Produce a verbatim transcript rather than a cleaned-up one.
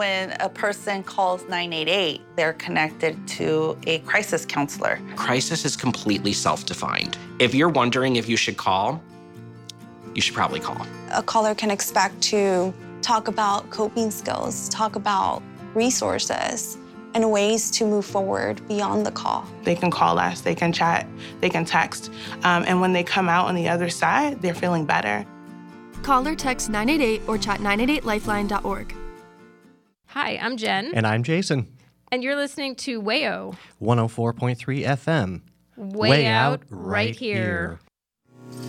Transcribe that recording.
When a person calls nine eight eight, they're connected to a crisis counselor. Crisis is completely self-defined. If you're wondering if you should call, you should probably call. A caller can expect to talk about coping skills, talk about resources, and ways to move forward beyond the call. They can call us, they can chat, they can text, um, and when they come out on the other side, they're feeling better. Call or text nine eight eight or chat nine eight eight lifeline dot org. Hi, I'm Jen. And I'm Jason. And you're listening to Wayo. one oh four point three F M. Way, Way out, out right, right here. here.